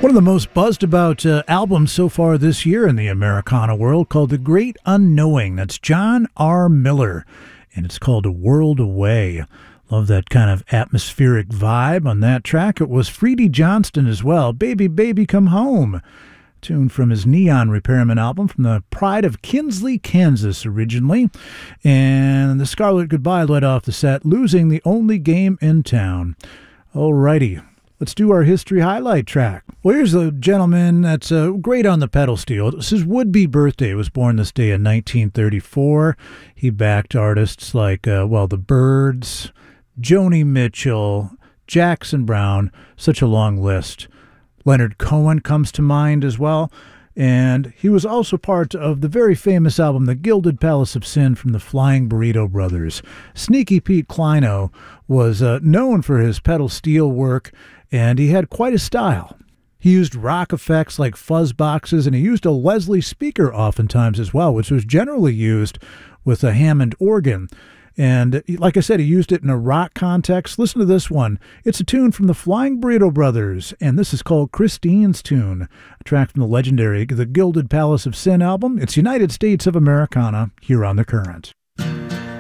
One of the most buzzed about albums so far this year in the Americana world, called The Great Unknowing. That's John R. Miller, and it's called A World Away. Love that kind of atmospheric vibe on that track. It was Freedy Johnston as well. Baby, Baby, Come Home. Tune from his Neon Repairman album from the Pride of Kinsley, Kansas originally. And the Scarlet Goodbye led off the set, Losing the Only Game in Town. Alrighty. Let's do our history highlight track. Well, here's a gentleman that's great on the pedal steel. It's his would-be birthday. He was born this day in 1934. He backed artists like, the Byrds, Joni Mitchell, Jackson Browne, such a long list. Leonard Cohen comes to mind as well. And he was also part of the very famous album, The Gilded Palace of Sin, from the Flying Burrito Brothers. Sneaky Pete Kleino was known for his pedal steel work, and he had quite a style. He used rock effects like fuzz boxes, and he used a Leslie speaker oftentimes as well, which was generally used with a Hammond organ. And like I said, he used it in a rock context. Listen to this one. It's a tune from the Flying Burrito Brothers, and this is called Christine's Tune, a track from the legendary The Gilded Palace of Sin album. It's United States of Americana here on The Current.